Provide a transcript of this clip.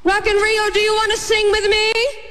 Rock in Rio, do you want to sing with me?